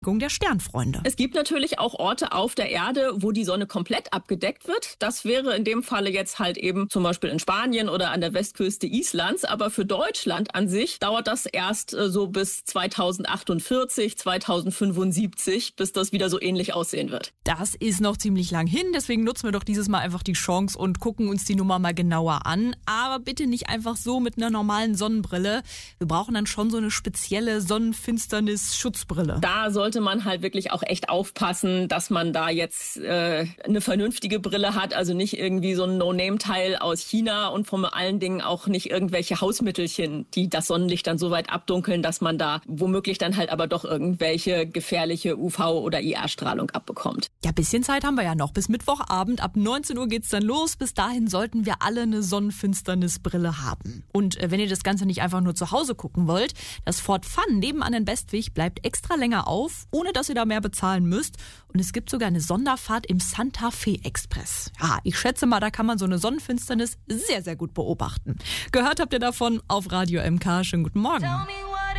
der Sternfreunde. Es gibt natürlich auch Orte auf der Erde, wo die Sonne komplett abgedeckt wird. Das wäre in dem Falle jetzt halt eben zum Beispiel in Spanien oder an der Westküste Islands. Aber für Deutschland an sich dauert das erst so bis 2048, 2075, bis das wieder so ähnlich aussehen wird. Das ist noch ziemlich lang hin, deswegen nutzen wir doch dieses Mal einfach die Chance und gucken uns die Nummer mal genauer an. Aber bitte nicht einfach so mit einer normalen Sonnenbrille. Wir brauchen dann schon so eine spezielle Sonnenfinsternis-Schutzbrille. Da sollte man halt wirklich auch echt aufpassen, dass man da jetzt eine vernünftige Brille hat, also nicht irgendwie so ein No-Name-Teil aus China und vor allen Dingen auch nicht irgendwelche Hausmittelchen, die das Sonnenlicht dann so weit abdunkeln, dass man da womöglich dann halt aber doch irgendwelche gefährliche UV- oder IR-Strahlung abbekommt. Ja, bisschen Zeit haben wir ja noch. Bis Mittwochabend ab 19 Uhr geht's dann los. Bis dahin sollten wir alle eine Sonnenfinsternisbrille haben. Und wenn ihr das Ganze nicht einfach nur zu Hause gucken wollt, das Fort Fun nebenan in Bestwig bleibt extra länger auf, ohne dass ihr da mehr bezahlen müsst. Und es gibt sogar eine Sonderfahrt im Santa Fe Express. Ja, ich schätze mal, da kann man so eine Sonnenfinsternis sehr, sehr gut beobachten. Gehört habt ihr davon auf Radio MK. Schönen guten Morgen.